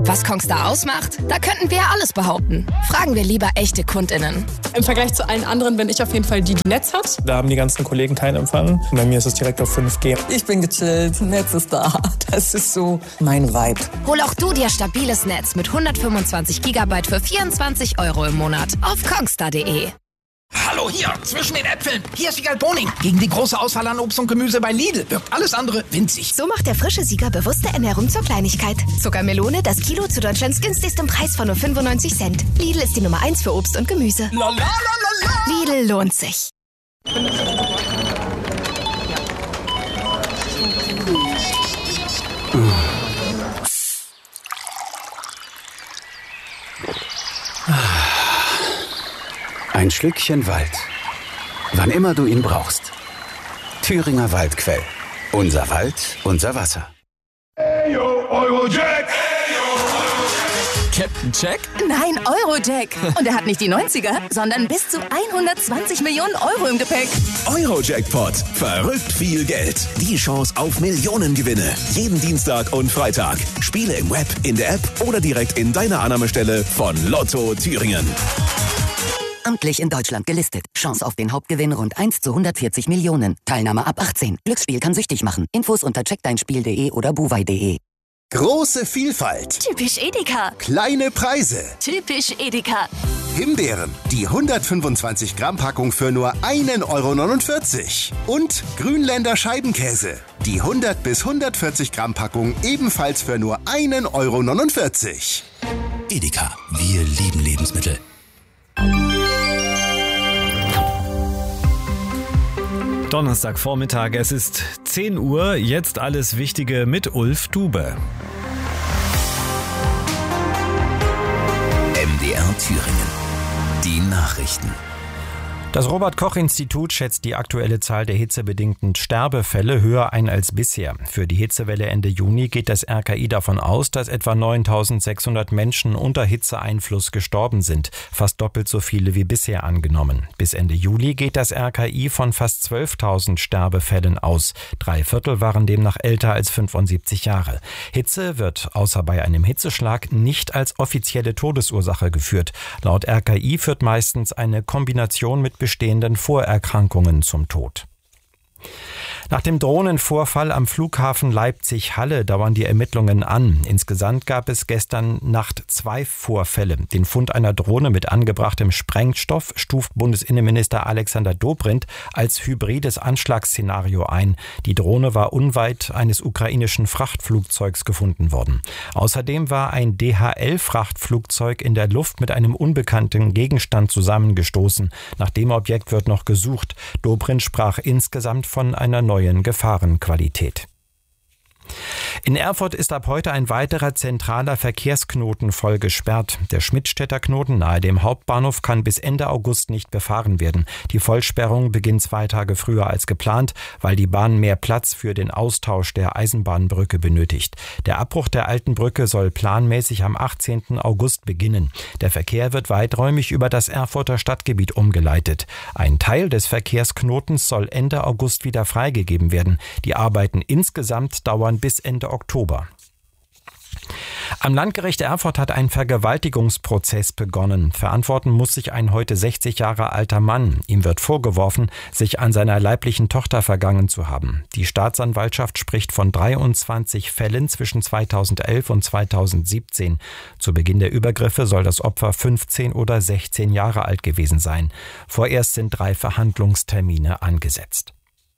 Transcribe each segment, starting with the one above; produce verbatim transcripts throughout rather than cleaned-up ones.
Was Kongstar ausmacht? Da könnten wir alles behaupten. Fragen wir lieber echte KundInnen. Im Vergleich zu allen anderen bin ich auf jeden Fall die, die Netz hat. Da haben die ganzen Kollegen keinen Empfang. Bei mir ist es direkt auf fünf G. Ich bin gechillt, Netz ist da. Das ist so mein Vibe. Hol auch du dir stabiles Netz mit hundertfünfundzwanzig Gigabyte für vierundzwanzig Euro im Monat auf kongstar punkt de. Hallo hier, zwischen den Äpfeln. Hier ist Siegal Boning. Gegen die große Auswahl an Obst und Gemüse bei Lidl wirkt alles andere winzig. So macht der frische Sieger bewusste Ernährung zur Kleinigkeit. Zuckermelone, das Kilo zu Deutschlands günstigstem Preis von nur fünfundneunzig Cent. Lidl ist die Nummer eins für Obst und Gemüse. La, la, la, la, la. Lidl lohnt sich. Ein Schlückchen Wald. Wann immer du ihn brauchst. Thüringer Waldquell. Unser Wald, unser Wasser. Ayo, Eurojack! Captain Jack? Nein, Eurojack. Und er hat nicht die neunziger, sondern bis zu hundertzwanzig Millionen Euro im Gepäck. Eurojackpot. Verrückt viel Geld. Die Chance auf Millionengewinne. Jeden Dienstag und Freitag. Spiele im Web, in der App oder direkt in deiner Annahmestelle von Lotto Thüringen. Amtlich in Deutschland gelistet. Chance auf den Hauptgewinn rund eins zu hundertvierzig Millionen. Teilnahme ab achtzehn. Glücksspiel kann süchtig machen. Infos unter check dein spiel punkt de oder buwei punkt de. Große Vielfalt. Typisch Edeka. Kleine Preise. Typisch Edeka. Himbeeren. Die hundertfünfundzwanzig Gramm Packung für nur ein Euro neunundvierzig. Und Grünländer Scheibenkäse. Die hundert bis hundertvierzig Gramm Packung ebenfalls für nur ein Euro neunundvierzig. Edeka. Wir lieben Lebensmittel. Donnerstagvormittag, es ist zehn Uhr, jetzt alles Wichtige mit Ulf Dube. M D R Thüringen. Die Nachrichten. Das Robert-Koch-Institut schätzt die aktuelle Zahl der hitzebedingten Sterbefälle höher ein als bisher. Für die Hitzewelle Ende Juni geht das R K I davon aus, dass etwa neuntausendsechshundert Menschen unter Hitzeeinfluss gestorben sind, fast doppelt so viele wie bisher angenommen. Bis Ende Juli geht das R K I von fast zwölftausend Sterbefällen aus. Drei Viertel waren demnach älter als fünfundsiebzig Jahre. Hitze wird außer bei einem Hitzeschlag nicht als offizielle Todesursache geführt. Laut R K I führt meistens eine Kombination mit bestehenden Vorerkrankungen zum Tod. Nach dem Drohnenvorfall am Flughafen Leipzig-Halle dauern die Ermittlungen an. Insgesamt gab es gestern Nacht zwei Vorfälle. Den Fund einer Drohne mit angebrachtem Sprengstoff stuft Bundesinnenminister Alexander Dobrindt als hybrides Anschlagsszenario ein. Die Drohne war unweit eines ukrainischen Frachtflugzeugs gefunden worden. Außerdem war ein D H L-Frachtflugzeug in der Luft mit einem unbekannten Gegenstand zusammengestoßen. Nach dem Objekt wird noch gesucht. Dobrindt sprach insgesamt von einer neuen Gefahrenqualität. In Erfurt ist ab heute ein weiterer zentraler Verkehrsknoten voll gesperrt. Der Schmidtstädter Knoten nahe dem Hauptbahnhof kann bis Ende August nicht befahren werden. Die Vollsperrung beginnt zwei Tage früher als geplant, weil die Bahn mehr Platz für den Austausch der Eisenbahnbrücke benötigt. Der Abbruch der alten Brücke soll planmäßig am achtzehnten August beginnen. Der Verkehr wird weiträumig über das Erfurter Stadtgebiet umgeleitet. Ein Teil des Verkehrsknotens soll Ende August wieder freigegeben werden. Die Arbeiten insgesamt dauern bis Ende Oktober. Am Landgericht Erfurt hat ein Vergewaltigungsprozess begonnen. Verantworten muss sich ein heute sechzig Jahre alter Mann. Ihm wird vorgeworfen, sich an seiner leiblichen Tochter vergangen zu haben. Die Staatsanwaltschaft spricht von dreiundzwanzig Fällen zwischen zweitausendelf und zweitausendsiebzehn. Zu Beginn der Übergriffe soll das Opfer fünfzehn oder sechzehn Jahre alt gewesen sein. Vorerst sind drei Verhandlungstermine angesetzt.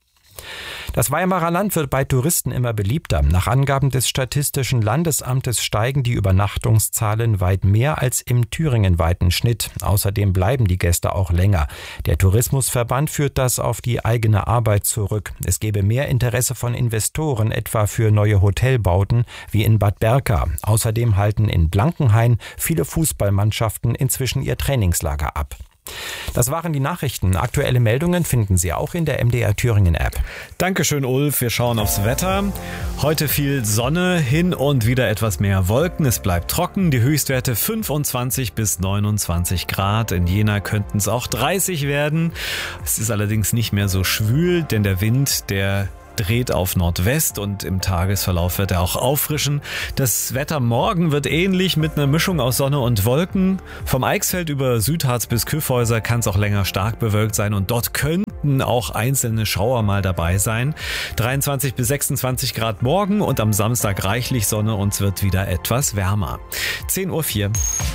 Das Weimarer Land wird bei Touristen immer beliebter. Nach Angaben des Statistischen Landesamtes steigen die Übernachtungszahlen weit mehr als im thüringenweiten Schnitt. Außerdem bleiben die Gäste auch länger. Der Tourismusverband führt das auf die eigene Arbeit zurück. Es gebe mehr Interesse von Investoren, etwa für neue Hotelbauten wie in Bad Berka. Außerdem halten in Blankenhain viele Fußballmannschaften inzwischen ihr Trainingslager ab. Das waren die Nachrichten. Aktuelle Meldungen finden Sie auch in der M D R Thüringen App. Dankeschön, Ulf. Wir schauen aufs Wetter. Heute viel Sonne, hin und wieder etwas mehr Wolken. Es bleibt trocken. Die Höchstwerte fünfundzwanzig bis neunundzwanzig Grad. In Jena könnten es auch dreißig werden. Es ist allerdings nicht mehr so schwül, denn der Wind, der dreht auf Nordwest und im Tagesverlauf wird er auch auffrischen. Das Wetter morgen wird ähnlich mit einer Mischung aus Sonne und Wolken. Vom Eichsfeld über Südharz bis Kyffhäuser kann es auch länger stark bewölkt sein und dort könnten auch einzelne Schauer mal dabei sein. dreiundzwanzig bis sechsundzwanzig Grad morgen und am Samstag reichlich Sonne und es wird wieder etwas wärmer. zehn Uhr vier.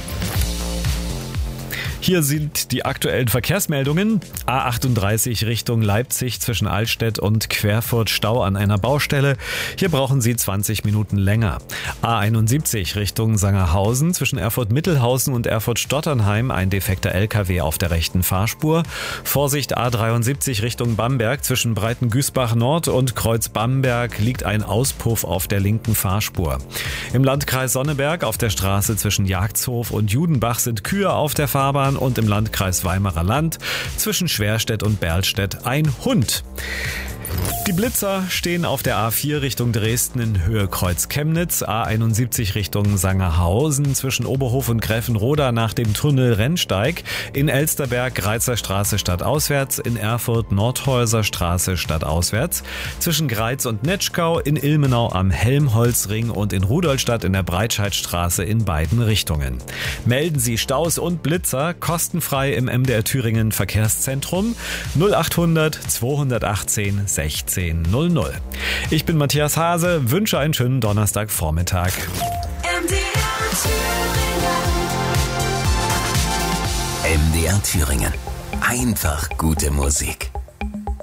Hier sind die aktuellen Verkehrsmeldungen. A achtunddreißig Richtung Leipzig zwischen Altstedt und Querfurt Stau an einer Baustelle. Hier brauchen Sie zwanzig Minuten länger. A einundsiebzig Richtung Sangerhausen zwischen Erfurt-Mittelhausen und Erfurt-Stotternheim ein defekter L K W auf der rechten Fahrspur. Vorsicht A dreiundsiebzig Richtung Bamberg zwischen Breitengüßbach Nord und Kreuz Bamberg liegt ein Auspuff auf der linken Fahrspur. Im Landkreis Sonneberg auf der Straße zwischen Jagdshof und Judenbach sind Kühe auf der Fahrbahn und im Landkreis Weimarer Land zwischen Schwerstedt und Berlstedt ein Hund. Die Blitzer stehen auf der A vier Richtung Dresden in Höhe Kreuz Chemnitz, A einundsiebzig Richtung Sangerhausen zwischen Oberhof und Gräfenroda nach dem Tunnel Rennsteig, in Elsterberg Greizer Straße stadtauswärts, in Erfurt Nordhäuser Straße stadtauswärts, zwischen Greiz und Netschkau, in Ilmenau am Helmholtzring und in Rudolstadt in der Breitscheidstraße in beiden Richtungen. Melden Sie Staus und Blitzer kostenfrei im M D R Thüringen Verkehrszentrum null achthundert zweihundertachtzehn sechzehn null null. Ich bin Matthias Hase, wünsche einen schönen Donnerstagvormittag. M D R Thüringen. M D R Thüringen. Einfach gute Musik.